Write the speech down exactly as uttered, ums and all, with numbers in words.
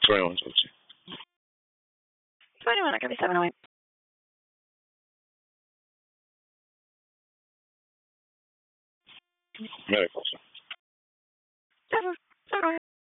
twenty-one, twenty-two. twenty-one, I could be seven oh eight. Medical, sir.